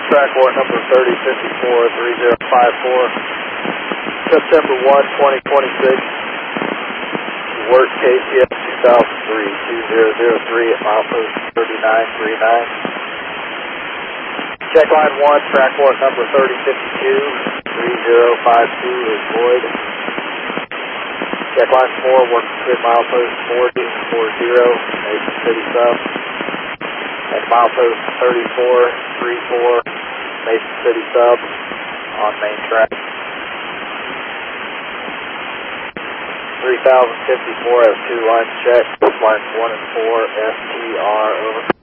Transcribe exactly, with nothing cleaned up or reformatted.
track work number thirty fifty-four, three zero five four, September first, twenty twenty-six, work K C S two thousand three, two zero zero three at milepost thirty-nine thirty-nine. Check line one, track work number thirty fifty-two, three zero five two is void. Check line four, work grid milepost forty forty, Mason City sub. And milepost thirty-four thirty-four, Mason City sub on main track. three thousand fifty-four has two lines checked, lines one and four, S T R, over.